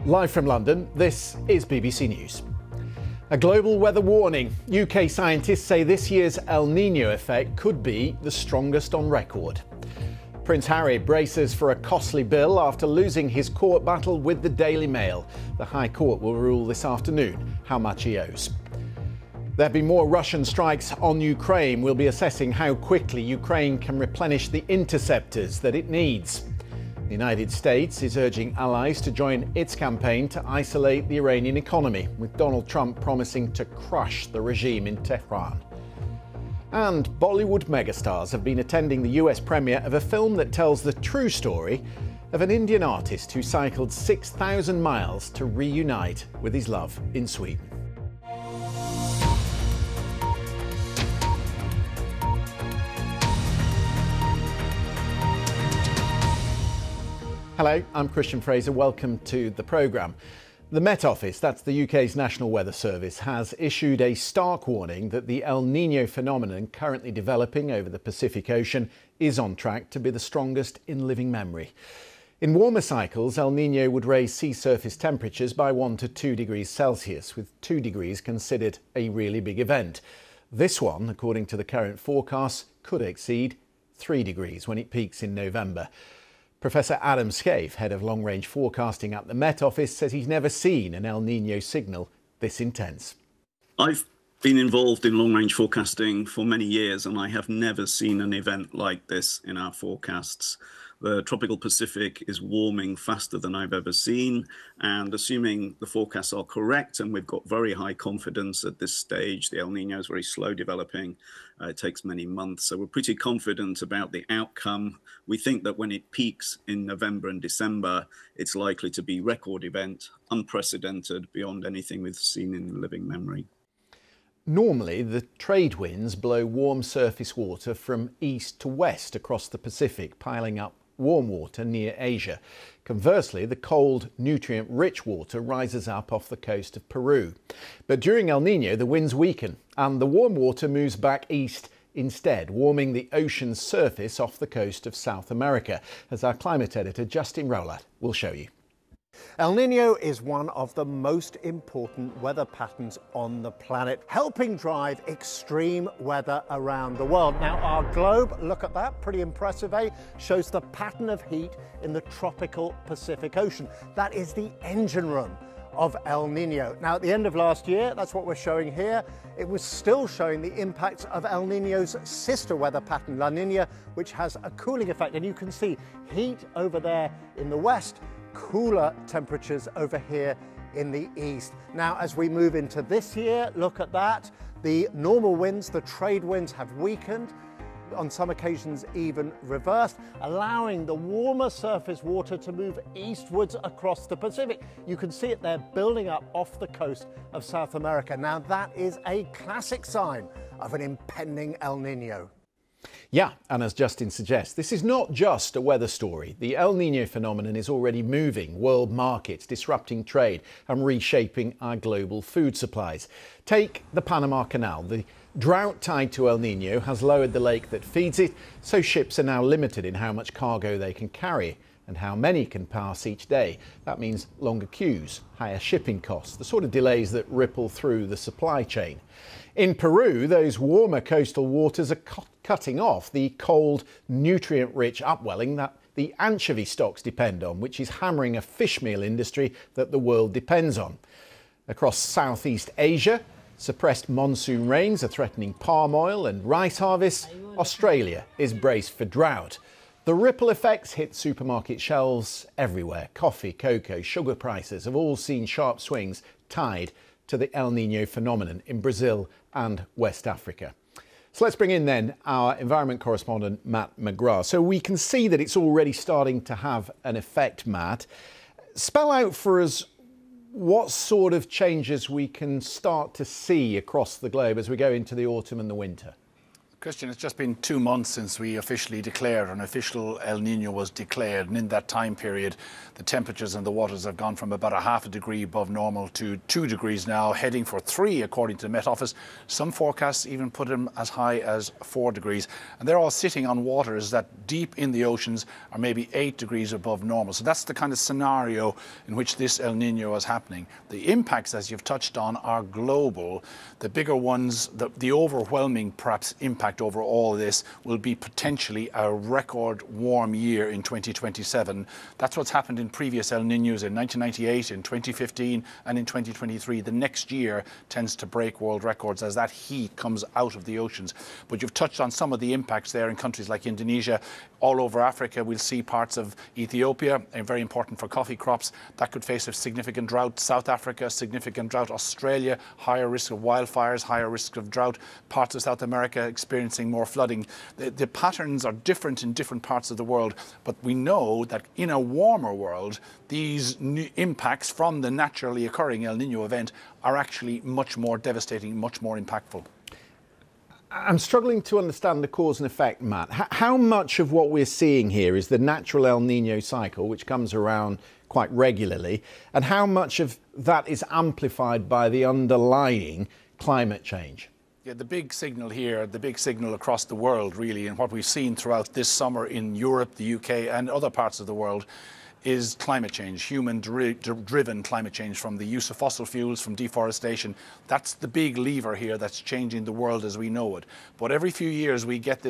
Live from London, this is BBC News. A global weather warning. UK scientists say this year's El Niño effect could be the strongest on record. Prince Harry braces for a costly bill after losing his court battle with the Daily Mail. The High Court will rule this afternoon how much he owes. There have been more Russian strikes on Ukraine. We'll be assessing how quickly Ukraine can replenish the interceptors that it needs. The United States is urging allies to join its campaign to isolate the Iranian economy, with Donald Trump promising to crush the regime in Tehran. And Bollywood megastars have been attending the US premiere of a film that tells the true story of an Indian artist who cycled 6,000 miles to reunite with his love in Sweden. Hello, I'm Christian Fraser. Welcome to the programme. The Met Office, that's the UK's National Weather Service, has issued a stark warning that the El Niño phenomenon currently developing over the Pacific Ocean is on track to be the strongest in living memory. In warmer cycles, El Niño would raise sea surface temperatures by 1 to 2 degrees Celsius, with 2 degrees considered a really big event. This one, according to the current forecasts, could exceed 3 degrees when it peaks in November. Professor Adam Scaife, head of long-range forecasting at the Met Office, says he's never seen an El Niño signal this intense. I've been involved in long-range forecasting for many years, and I have never seen an event like this in our forecasts. The tropical Pacific is warming faster than I've ever seen, and assuming the forecasts are correct, and we've got very high confidence at this stage, the El Niño is very slow developing. It takes many months, so we're pretty confident about the outcome. We think that when it peaks in November and December, it's likely to be a record event, unprecedented beyond anything we've seen in living memory. Normally, the trade winds blow warm surface water from east to west across the Pacific, piling up warm water near Asia. Conversely, the cold, nutrient-rich water rises up off the coast of Peru. But during El Niño, the winds weaken and the warm water moves back east instead, warming the ocean's surface off the coast of South America, as our climate editor Justin Rowlatt will show you. El Niño is one of the most important weather patterns on the planet, helping drive extreme weather around the world. Now, our globe, look at that, pretty impressive, eh? Shows the pattern of heat in the tropical Pacific Ocean. That is the engine room of El Niño. Now, at the end of last year, that's what we're showing here, it was still showing the impacts of El Niño's sister weather pattern, La Niña, which has a cooling effect. And you can see heat over there in the west, cooler temperatures over here in the east. Now, as we move into this year, look at that. The normal winds, the trade winds have weakened, on some occasions even reversed, allowing the warmer surface water to move eastwards across the Pacific. You can see it there building up off the coast of South America. Now, that is a classic sign of an impending El Niño. Yeah, and as Justin suggests, this is not just a weather story. The El Niño phenomenon is already moving world markets, disrupting trade and reshaping our global food supplies. Take the Panama Canal. The drought tied to El Niño has lowered the lake that feeds it, so ships are now limited in how much cargo they can carry and how many can pass each day. That means longer queues, higher shipping costs, the sort of delays that ripple through the supply chain. In Peru, those warmer coastal waters are cutting off the cold, nutrient-rich upwelling that the anchovy stocks depend on, which is hammering a fish meal industry that the world depends on. Across Southeast Asia, suppressed monsoon rains are threatening palm oil and rice harvests. Australia is braced for drought. The ripple effects hit supermarket shelves everywhere. Coffee, cocoa, sugar prices have all seen sharp swings tied to the El Niño phenomenon in Brazil and West Africa. So let's bring in then our environment correspondent, Matt McGrath. So we can see that it's already starting to have an effect, Matt. Spell out for us what sort of changes we can start to see across the globe as we go into the autumn and the winter. Christian, it's just been 2 months since we officially declared, an official El Nino was declared, and in that time period the temperatures and the waters have gone from about a half a degree above normal to 2 degrees now, heading for 3 according to the Met Office. Some forecasts even put them as high as 4 degrees, and they're all sitting on waters that deep in the oceans are maybe 8 degrees above normal. So that's the kind of scenario in which this El Nino is happening. The impacts, as you've touched on, are global. The bigger ones, the overwhelming perhaps impact over all of this will be potentially a record warm year in 2027. That's what's happened in previous El Niños in 1998, in 2015 and in 2023. The next year tends to break world records as that heat comes out of the oceans. But you've touched on some of the impacts there in countries like Indonesia. All over Africa, we'll see parts of Ethiopia, very important for coffee crops, that could face a significant drought. South Africa, significant drought. Australia, higher risk of wildfires, higher risk of drought. Parts of South America experiencing more flooding. The patterns are different in different parts of the world, but we know that in a warmer world, these new impacts from the naturally occurring El Nino event are actually much more devastating, much more impactful. I'm struggling to understand the cause and effect, Matt. How much of what we're seeing here is the natural El Nino cycle, which comes around quite regularly, and how much of that is amplified by the underlying climate change? Yeah, the big signal here, the big signal across the world really, and what we've seen throughout this summer in Europe, the UK and other parts of the world, is climate change, human-driven climate change, from the use of fossil fuels, from deforestation. That's the big lever here that's changing the world as we know it. But every few years we get this